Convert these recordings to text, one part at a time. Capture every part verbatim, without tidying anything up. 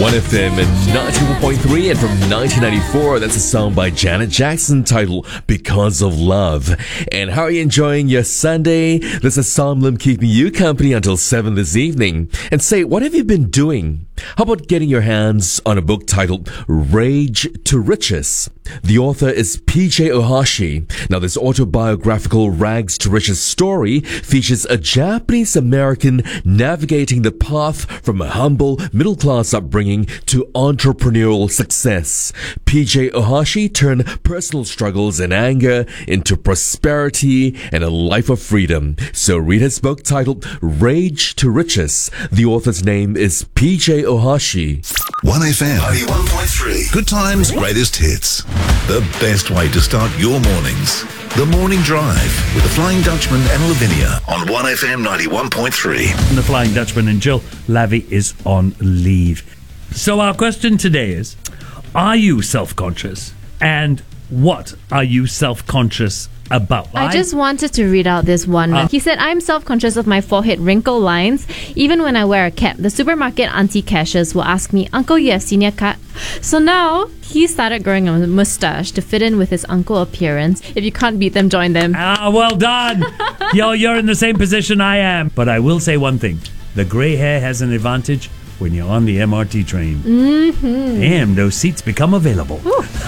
one F M and ninety-one point three, and from nineteen ninety-four, that's a song by Janet Jackson titled Because of Love. And how are you enjoying your Sunday? This is Sam Lim keeping you company until seven this evening. And say, what have you been doing? How about getting your hands on a book titled Rage to Riches? The author is P J Ohashi. Now, this autobiographical rags to riches story features a Japanese American navigating the path from a humble middle-class upbringing to entrepreneurial success. P J Ohashi turned personal struggles and anger into prosperity and a life of freedom. So read his book titled Rage to Riches. The author's name is P J Ohashi. one F M ninety-one point three. Good times, greatest hits. The best way to start your mornings. The Morning Drive with the Flying Dutchman and Lavinia on one F M ninety-one point three. And the Flying Dutchman and Jill. Lavi is on leave. So our question today is, are you self-conscious? And what are you self-conscious about? I just wanted to read out this one. Uh, he said, I'm self-conscious of my forehead wrinkle lines. Even when I wear a cap, the supermarket auntie cashiers will ask me, Uncle, you have senior cut? So now he started growing a mustache to fit in with his uncle appearance. If you can't beat them, join them. Ah, well done. Yo, you're in the same position I am. But I will say one thing. The grey hair has an advantage when you're on the M R T train. Mm-hmm. Damn, those seats become available.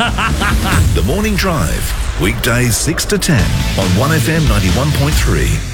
The Morning Drive, weekdays six to ten on one F M ninety-one point three.